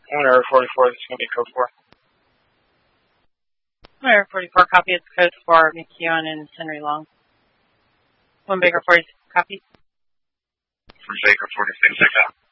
1 Error 44, this is going to be code 4. 1 Error 44, copy. It's code 4, McKeown and Henry Long. 1 Baker 46, copy. From Baker 46, I got.